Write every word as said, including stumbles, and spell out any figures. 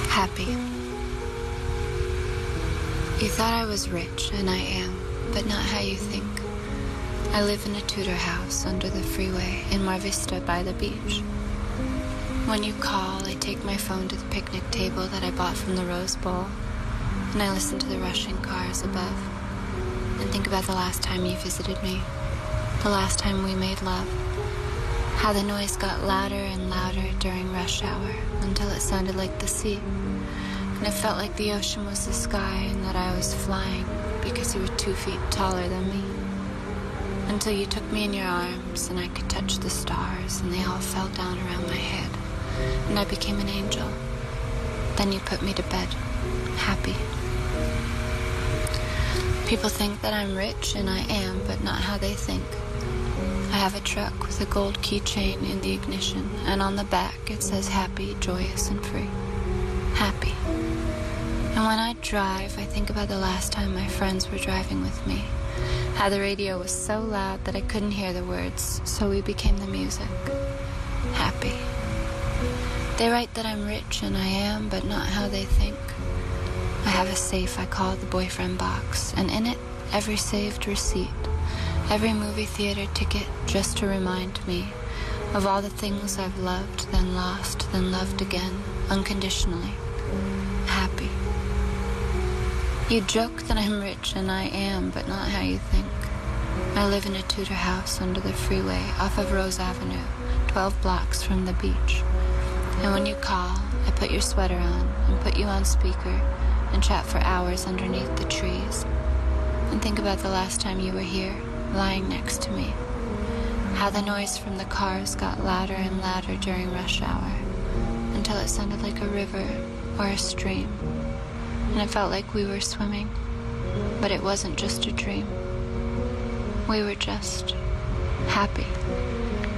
Happy. You thought I was rich, and I am, but not how you think. I live in a Tudor house under the freeway in Mar Vista by the beach. When you call, I take my phone to the picnic table that I bought from the Rose Bowl, and I listen to the rushing cars above, and think about the last time you visited me, the last time we made love, how the noise got louder and louder during rush hour until it sounded like the sea, and it felt like the ocean was the sky and that I was flying because you were two feet taller than me, until you took me in your arms and I could touch the stars and they all fell down around my head and I became an angel. Then you put me to bed, happy. People think that I'm rich, and I am, but not how they think. I have a truck with a gold keychain in the ignition, and on the back it says happy, joyous, and free. Happy. And when I drive, I think about the last time my friends were driving with me, how the radio was so loud that I couldn't hear the words, so we became the music. Happy. They write that I'm rich, and I am, but not how they think. I have a safe I call the boyfriend box, and in it, every saved receipt, every movie theater ticket just to remind me of all the things I've loved, then lost, then loved again, unconditionally. Happy. You joke that I'm rich, and I am, but not how you think. I live in a Tudor house under the freeway off of Rose Avenue, twelve blocks from the beach. And when you call, I put your sweater on and put you on speaker and chat for hours underneath the trees and think about the last time you were here, lying next to me. How the noise from the cars got louder and louder during rush hour until it sounded like a river or a stream. And it felt like we were swimming, but it wasn't just a dream. We were just happy.